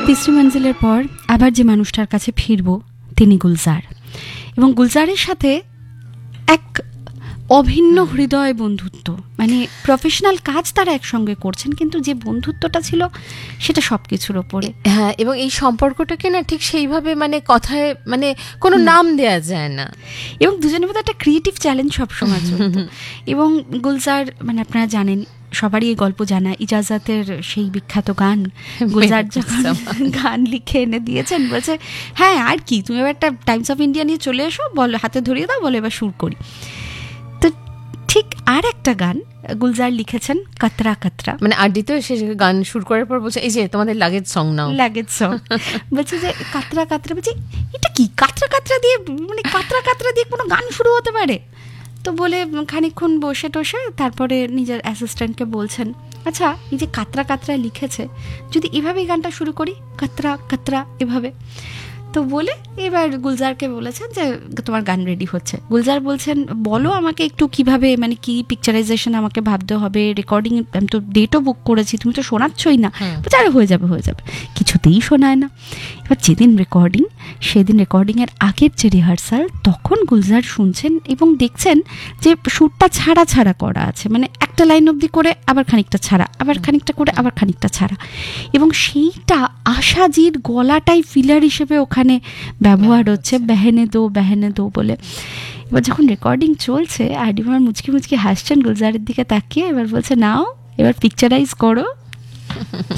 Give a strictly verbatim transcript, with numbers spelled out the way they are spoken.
তিসরি মঞ্জিলের পর আবার যে মানুষটার কাছে ফিরব তিনি গুলজার, এবং গুলজারের সাথে এক অভিন্ন হৃদয় বন্ধুত্ব, মানে প্রফেশনাল কাজ তারা একসঙ্গে করছেন, কিন্তু যে বন্ধুত্বটা ছিল সেটা সব কিছুর ওপরে। হ্যাঁ, এবং এই সম্পর্কটাকে না ঠিক সেইভাবে মানে কথায় মানে কোনো নাম দেয়া যায় না, এবং দুজনের মধ্যে একটা ক্রিয়েটিভ চ্যালেঞ্জ সবসময় চলত। এবং গুলজার, মানে আপনারা জানেন, সবারই এই গল্প জানা, ইজাজাতের সেই বিখ্যাত গান গুলজার যখন গান লিখে এনে দিয়েছেন, বলছে হ্যাঁ আর কি, তুমি এবার একটা টাইমস অফ ইন্ডিয়া নিয়ে চলে এসো, বলো, হাতে ধরিয়ে দাও, বলো এবার সুর করি। তো ঠিক আর একটা গান গুলজার লিখেছেন, কাতরা কাতরা, মানে আড্ডিতে সে গান শুরু করার পর বলছে এই যে তোমাদের লাগেজ সং নাও, লাগেজ সং, বলছে যে কাতরা কাতরা, বলছি এটা কি কাতরা কাতরা দিয়ে, মানে কাতরা কাতরা দিয়ে কোনো গান শুরু হতে পারে? তো বলে খানিকক্ষণ বসে টসে তারপরে নিজের অ্যাসিস্ট্যান্টকে বলছেন, আচ্ছা এই যে কাতরা কাতরা লিখেছে, যদি এভাবেই গানটা শুরু করি, কাতরা কাতরা এভাবে। তো বলে এবার গুলজারকে বলেছেন যে তোমার গান রেডি হচ্ছে। গুলজার বলছেন বলো আমাকে একটু কিভাবে, মানে কি পিকচারাইজেশন আমাকে ভাবতে হবে, রেকর্ডিং আমি তো ডেটও বুক করেছি, তুমি তো শোনাচ্ছই না। আরে হয়ে যাবে হয়ে যাবে, কিছুতেই শোনায় না। এবার যেদিন রেকর্ডিং, সেদিন রেকর্ডিংয়ের আগের যে রিহার্সাল, তখন গুলজার শুনছেন এবং দেখছেন যে সুরটা ছাড়া ছাড়া করা আছে, মানে একটা লাইন অবধি করে আবার খানিকটা ছাড়া, আবার খানিকটা করে আবার খানিকটা ছাড়া, এবং সেইটা আশাজির গলাটাই ফিলার হিসেবে ওখানে ব্যবহার হচ্ছে, বেহেনে দো বেহেনে দো বলে। এবার যখন রেকর্ডিং চলছে, আরডিমার মুচকি মুচকি হাসছেন গুলজারের দিকে তাকিয়ে, এবার বলছে নাও এবার পিকচারাইজ করো।